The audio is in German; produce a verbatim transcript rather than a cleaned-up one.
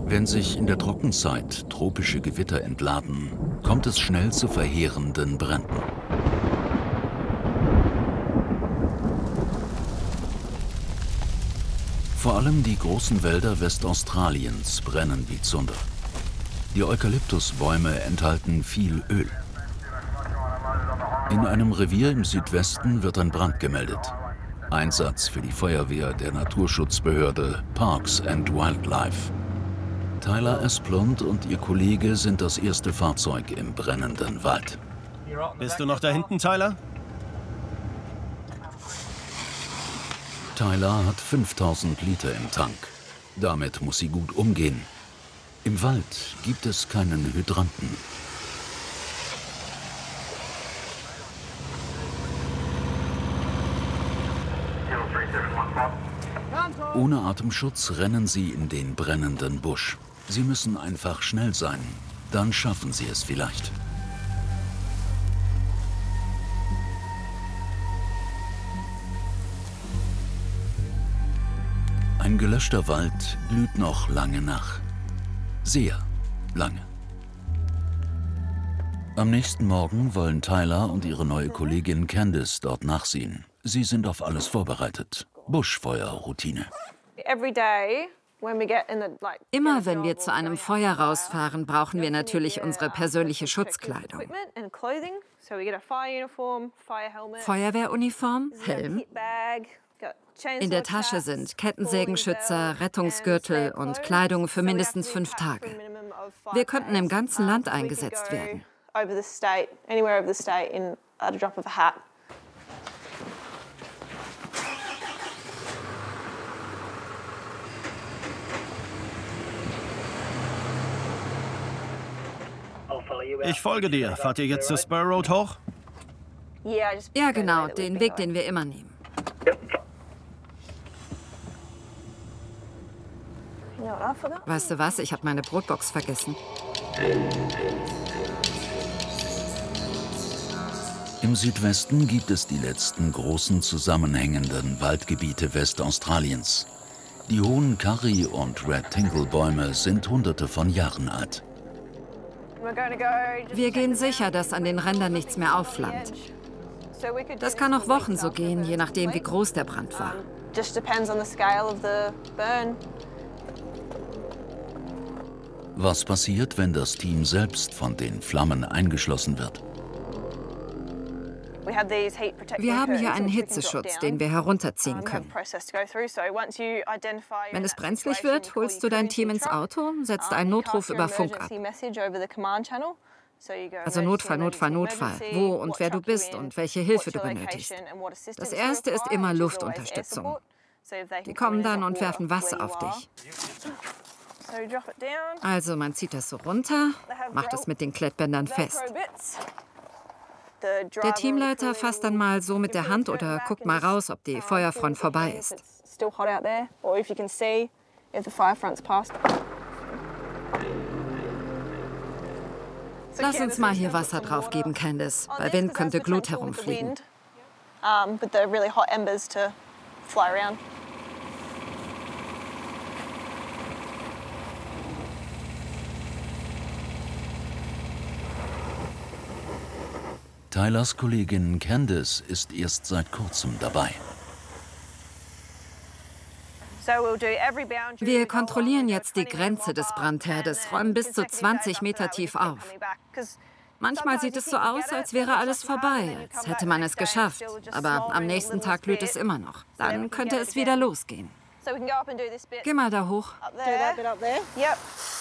Wenn sich in der Trockenzeit tropische Gewitter entladen, kommt es schnell zu verheerenden Bränden. Vor allem die großen Wälder Westaustraliens brennen wie Zunder. Die Eukalyptusbäume enthalten viel Öl. In einem Revier im Südwesten wird ein Brand gemeldet. Einsatz für die Feuerwehr der Naturschutzbehörde Parks and Wildlife. Tyler Esplund und ihr Kollege sind das erste Fahrzeug im brennenden Wald. Bist du noch da hinten, Tyler? Tyler hat fünftausend Liter im Tank. Damit muss sie gut umgehen. Im Wald gibt es keinen Hydranten. Ohne Atemschutz rennen sie in den brennenden Busch. Sie müssen einfach schnell sein. Dann schaffen sie es vielleicht. Ein gelöschter Wald glüht noch lange nach. Sehr lange. Am nächsten Morgen wollen Tyler und ihre neue Kollegin Candice dort nachsehen. Sie sind auf alles vorbereitet. Buschfeuerroutine. Immer wenn wir zu einem Feuer rausfahren, brauchen wir natürlich unsere persönliche Schutzkleidung. Feuerwehruniform, Helm. In der Tasche sind Kettensägenschützer, Rettungsgürtel und Kleidung für mindestens fünf Tage. Wir könnten im ganzen Land eingesetzt werden. Ich folge dir. Fahrt ihr jetzt zur Spur Road hoch? Ja, genau, den Weg, den wir immer nehmen. Weißt du was? Ich habe meine Brotbox vergessen. Im Südwesten gibt es die letzten großen zusammenhängenden Waldgebiete Westaustraliens. Die hohen Curry- und Red-Tingle-Bäume sind hunderte von Jahren alt. Wir gehen sicher, dass an den Rändern nichts mehr aufflammt. Das kann noch Wochen so gehen, je nachdem, wie groß der Brand war. Was passiert, wenn das Team selbst von den Flammen eingeschlossen wird? Wir haben hier einen Hitzeschutz, den wir herunterziehen können. Wenn es brenzlig wird, holst du dein Team ins Auto, setzt einen Notruf über Funk ab. Also Notfall, Notfall, Notfall, wo und wer du bist und welche Hilfe du benötigst. Das Erste ist immer Luftunterstützung. Die kommen dann und werfen Wasser auf dich. Also man zieht das so runter, macht es mit den Klettbändern fest. Der Teamleiter fasst dann mal so mit der Hand oder guckt mal raus, ob die Feuerfront vorbei ist. Lass uns mal hier Wasser drauf geben, Candice. Bei Wind könnte Glut herumfliegen. Tylers Kollegin Candice ist erst seit kurzem dabei. Wir kontrollieren jetzt die Grenze des Brandherdes, räumen bis zu zwanzig Meter tief auf. Manchmal sieht es so aus, als wäre alles vorbei, als hätte man es geschafft. Aber am nächsten Tag glüht es immer noch. Dann könnte es wieder losgehen. Geh mal da hoch. Up there. Do that bit up there. Yep.